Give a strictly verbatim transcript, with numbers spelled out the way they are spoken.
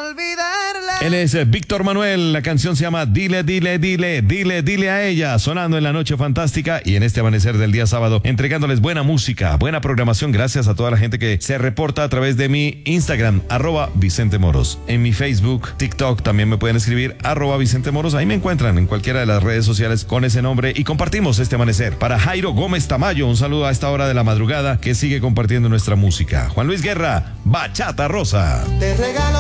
olvidarla. Él es eh, Víctor Manuel, la canción se llama Dile, dile, dile, dile, dile a ella, sonando en la noche fantástica y en este amanecer del día sábado, entregándoles buena música, buena programación, gracias a toda la gente que se reporta a través de mi Instagram, arroba Vicente Moros, en mi Facebook, TikTok, también me pueden escribir, arroba Vicente Moros, ahí me encuentran en cualquiera de las redes sociales con ese nombre y compartimos este amanecer. Para Jairo Gómez Tamayo, un saludo a esta hora de la madrugada que sigue compartiendo nuestra música. Juan Luis Guerra, Bachata Rosa. Te regalo